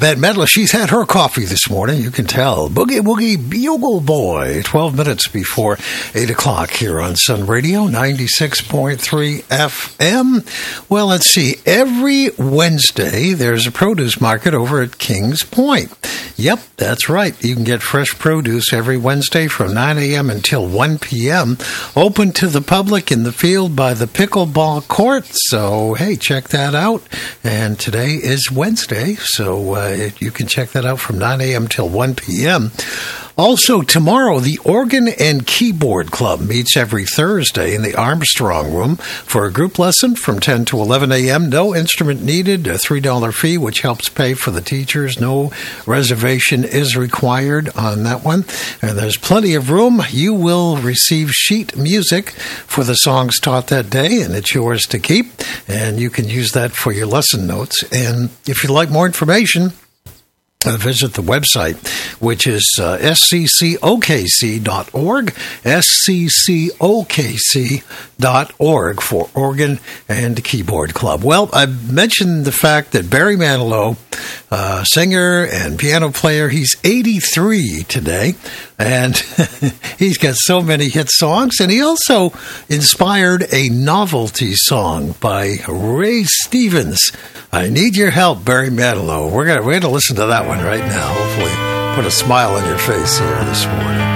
Bette Midler, she's had her coffee this morning, you can tell. Boogie Woogie Bugle Boy, 12 minutes before 8 o'clock here on Sun Radio, 96.3 FM. Well, let's see. Every Wednesday, there's a produce market over at Kings Point. Yep, that's right. You can get fresh produce every Wednesday from 9 a.m. until 1 p.m. Open to the public in the field by the pickleball court. So, hey, check that out. And today is Wednesday, so you can check that out from 9 a.m. till 1 p.m. Also, tomorrow, the Organ and Keyboard Club meets every Thursday in the Armstrong Room for a group lesson from 10 to 11 a.m. No instrument needed, a $3 fee, which helps pay for the teachers. No reservation is required on that one. And there's plenty of room. You will receive sheet music for the songs taught that day, and it's yours to keep. And you can use that for your lesson notes. And if you'd like more information, visit the website, which is sccokc.org, sccokc.org for Organ and Keyboard Club. Well, I mentioned the fact that Barry Manilow, singer and piano player, he's 83 today, and he's got so many hit songs, and he also inspired a novelty song by Ray Stevens. I Need Your Help, Barry Manilow. We're gonna listen to that one right now. Hopefully put a smile on your face here this morning.